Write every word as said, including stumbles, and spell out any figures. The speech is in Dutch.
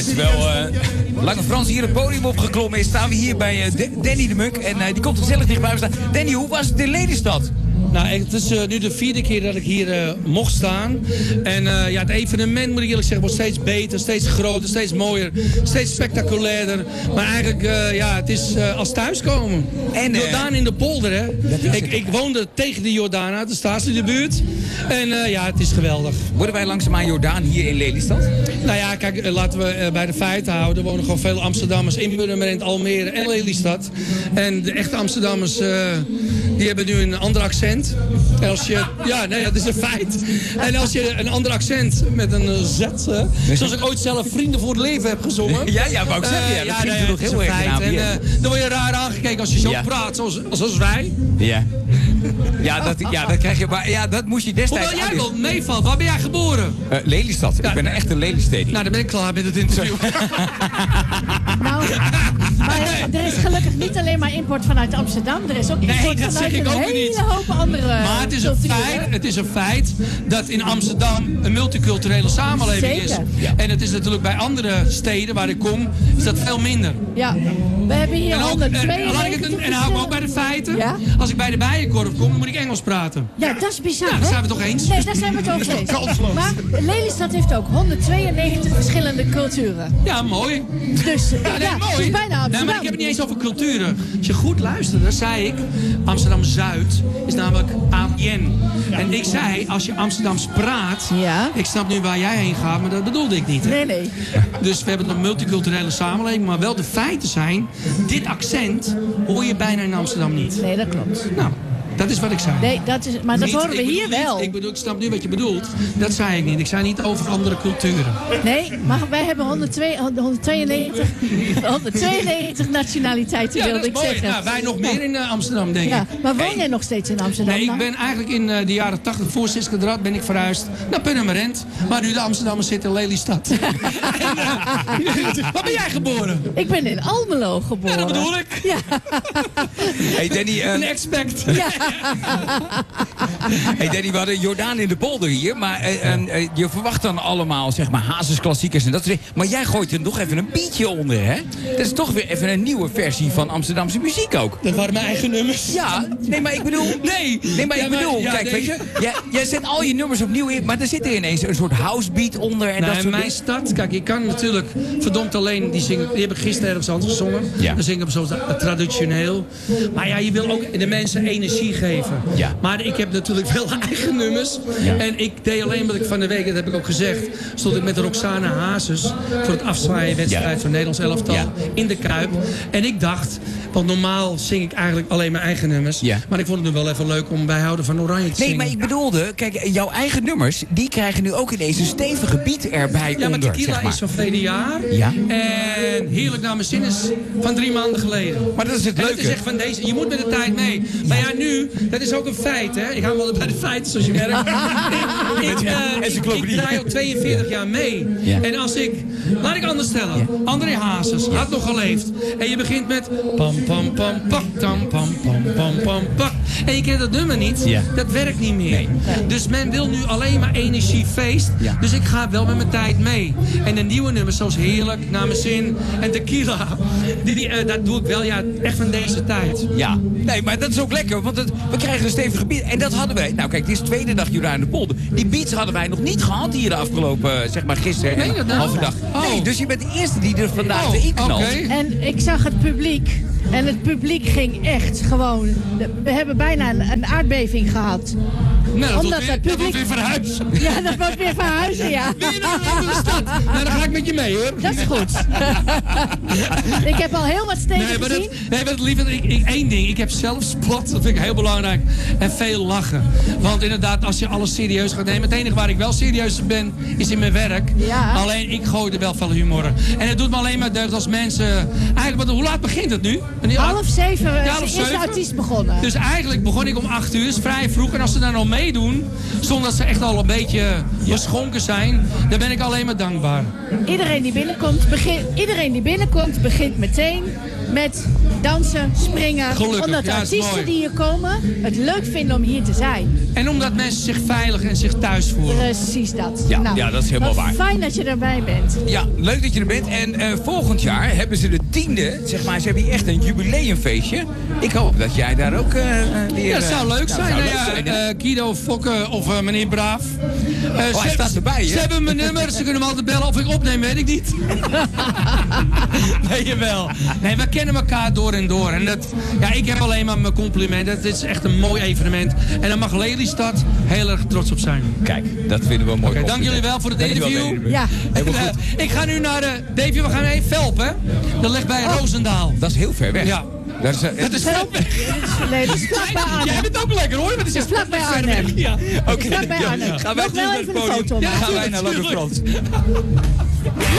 Terwijl uh, Lange Frans hier het podium opgeklommen is, staan we hier bij uh, D- Danny de Munk. En uh, die komt gezellig dichtbij me staan. Danny, hoe was het in Lelystad? Nou, het is uh, nu de vierde keer dat ik hier uh, mocht staan. En uh, ja, het evenement, moet ik eerlijk zeggen, wordt steeds beter, steeds groter, steeds mooier, steeds spectaculairder. Maar eigenlijk, uh, ja, het is uh, als thuiskomen. En uh, Jordaan in de polder, hè. Ik, ik woonde tegen de Jordaan uit, de staat in de buurt. En uh, ja, het is geweldig. Worden wij langzaamaan Jordaan hier in Lelystad? Nou ja, kijk, uh, laten we uh, bij de feiten houden. Er wonen gewoon veel Amsterdammers in Purmerend, Almere en Lelystad. En de echte Amsterdammers, uh, die hebben nu een ander accent. En als je, ja, nee, dat is een feit. En als je een ander accent met een Z, uh, zoals ik ooit zelf Vrienden voor het Leven heb gezongen. Ja, ja, wou ik zeggen. Ja, dat uh, ja, nee, nog heel erg feit. En uh, dan word je raar aangekeken als je zo ja. praat, zoals, zoals wij. Ja. Ja, dat, ja, dat krijg je, maar ja, dat moest je destijds... Hoewel jij wel meevalt, waar ben jij geboren? Uh, Lelystad, ja, ik ben een echte Lelystedie. Nou, dan ben ik klaar met het interview. Nou, maar er is gelukkig niet alleen maar import vanuit Amsterdam. Er is ook import nee, dat vanuit zeg ik een ook hele niet. hoop andere Maar het is, een feit, het is een feit dat in Amsterdam een multiculturele samenleving Zeker. is. Ja. En het is natuurlijk bij andere steden waar ik kom, is dat veel minder. Ja, we hebben hier en ook, honderdtweeënnegentig... En, en hou ik ook bij de feiten. Ja? Als ik bij de Bijenkorf kom, dan moet ik Engels praten. Ja, dat is bizar, ja, daar zijn we het toch eens? Nee, daar zijn we het over eens. Maar Lelystad heeft ook honderdtweeënnegentig verschillende culturen. Ja, mooi. Dus ja, nee, ja, mooi. het is bijna Amsterdam. Nee, maar ik heb het niet eens over culturen. Als je goed luisterde, zei ik, Amsterdam-Zuid is namelijk A B N. En ik zei, als je Amsterdams praat, ja. ik snap nu waar jij heen gaat, maar dat bedoelde ik niet. Hè? Nee, nee. Dus we hebben een multiculturele samenleving, maar wel de feiten zijn, dit accent hoor je bijna in Amsterdam niet. Nee, dat klopt. Nou, dat is wat ik zei. Nee, dat is, maar dat niet, horen we hier niet, wel. Ik, bedoel, ik snap nu wat je bedoelt. Dat zei ik niet. Ik zei niet over andere culturen. Nee, maar wij hebben honderdtweeënnegentig, honderdtweeënnegentig nationaliteiten, ja, wilde ik mooi. zeggen. Nou, wij nog meer in uh, Amsterdam, denk ja, ik. Maar woon hey. jij nog steeds in Amsterdam? Nee, dan? ik ben eigenlijk in uh, de jaren tachtig voor Siskendrat ben ik verhuisd naar Purmerend. Maar nu de Amsterdammers zitten in Lelystad. Waar ben jij geboren? Ik ben in Almelo geboren. Ja, dat bedoel ik. Ja. Hey Danny, uh, een expect. Ja. Hey Danny, we hadden Jordaan in de polder hier, maar uh, uh, je verwacht dan allemaal, zeg maar, Hazes klassiekers en dat soort dingen. Maar jij gooit er nog even een beatje onder, hè? Dat is toch weer even een nieuwe versie van Amsterdamse muziek ook. Dat waren mijn eigen nummers. Ja, nee, maar ik bedoel... Nee, nee maar ja, ik bedoel, maar, ja, kijk, nee. weet je, jij, jij zet al je nummers opnieuw in, maar er zit er ineens een soort housebeat onder en nou, dat in soort mijn dingen. stad, kijk, ik kan natuurlijk verdomd alleen, die, zingen, die heb ik gisteren ergens anders gezongen. Ja. Dan zingen we zo traditioneel. Maar ja, je wil ook de mensen energie geven. Ja. Maar ik heb natuurlijk veel eigen nummers. Ja. En ik deed alleen wat ik van de week, dat heb ik ook gezegd, stond ik met Roxana Hazes voor het afzwaaienwedstrijd ja. van Nederlands elftal ja. in de Kuip. En ik dacht, want normaal zing ik eigenlijk alleen mijn eigen nummers. Ja. Maar ik vond het nu wel even leuk om bij Houden van Oranje te nee, zingen. Nee, maar ik bedoelde, kijk, jouw eigen nummers, die krijgen nu ook ineens een stevige beat erbij ja, onder. Ja, maar Tequila zeg maar. is van verleden jaar. Ja. En Heerlijk naar mijn zin is van drie maanden geleden. Maar dat is het leuke. En dat is echt van deze, je moet met de tijd mee. Ja. Maar ja, nu, dat is ook een feit, hè. Ik ga wel bij de feiten, zoals je merkt. ik, uh, ik, ik draai al tweeënveertig jaar mee. Ja. En als ik, laat ik anders stellen. Ja. André Hazes ja. had nog geleefd. En je begint met pam pam pam pak tam pam pam pam pam pak. En je kent dat nummer niet. Ja. Dat werkt niet meer. Nee. Dus men wil nu alleen maar energie, feest. Ja. Dus ik ga wel met mijn tijd mee. En de nieuwe nummers zoals Heerlijk, Naar mijn zin en Tequila. Die, die, uh, dat doe ik wel ja, echt van deze tijd. Ja, nee, maar dat is ook lekker. Want het, we krijgen een stevige beat. En dat hadden wij. Nou kijk, dit is de tweede dag Jordaan in de polder. Die beats hadden wij nog niet gehad hier de afgelopen, zeg maar gisteren. Nee, dat halve dag. Oh. Nee, dus je bent de eerste die er vandaag oh, erin knalt. Okay. En ik zag het publiek. En het publiek ging echt gewoon... We hebben bijna een, een aardbeving gehad. Nou, dat Omdat wordt weer, het publiek... dat wordt weer verhuizen. Ja, dat wordt weer verhuizen, ja. Ben je nou in de stad? Nou, dan ga ik met je mee, hoor. Dat is goed. Ik heb al heel wat steden nee, maar gezien. Dat, nee, maar lief, ik, ik, één ding. Ik heb zelf spot, dat vind ik heel belangrijk. En veel lachen. Want inderdaad, als je alles serieus gaat nemen... Het enige waar ik wel serieus ben, is in mijn werk. Ja. Alleen, ik gooi er wel veel humor. En het doet me alleen maar deugd als mensen... Eigenlijk, hoe laat begint het nu? Half zeven ja, half is zeven? de artiest begonnen. Dus eigenlijk begon ik om acht uur, is vrij vroeg. En als ze daar nog meedoen, zonder dat ze echt al een beetje beschonken zijn... dan ben ik alleen maar dankbaar. Iedereen die binnenkomt, begin, iedereen die binnenkomt begint meteen met dansen, springen. Gelukkig, Omdat de ja, is artiesten mooi. die hier komen het leuk vinden om hier te zijn. En omdat mensen zich veilig en zich thuis voelen. Precies dat. Ja, nou, ja, dat is helemaal wat waar. Fijn dat je erbij bent. Ja, leuk dat je er bent. En uh, volgend jaar hebben ze de tiende, zeg maar, ze hebben hier echt een jubileumfeestje. Ik hoop dat jij daar ook uh, weer... Ja, dat zou leuk uh, zijn. Nou, Nou zou ja, leuk zijn, hè? uh, Guido, Fokke of uh, meneer Braaf. Uh, hij ze, staat erbij, hè? Ze hebben mijn nummer, ze kunnen me altijd bellen. Of ik opneem, weet ik niet. Nee, jawel. Nee, we kennen elkaar door en door. En dat, ja, ik heb alleen maar mijn complimenten. Het is echt een mooi evenement. En daar mag Lelystad heel erg trots op zijn. Kijk, dat vinden we mooi. Oké, dank jullie wel voor het interview. Ja. Helemaal En, goed. uh, ik ga nu naar de... Davy, we gaan even Velpen. Dat ligt bij Roosendaal. Dat is heel ver weg. Ja. Dat is, uh, Dat is Velpen. Nee, dat is vlakbij Arnhem. Jij bent ook lekker hoor. Het is Het is vlakbij Arnhem. Ja. Oké, Vlakbij ja, Arnhem. gaan wij Nog wel terug naar even het een podium. foto Ja, maken. gaan wij naar Lange tuurlijk. Frans.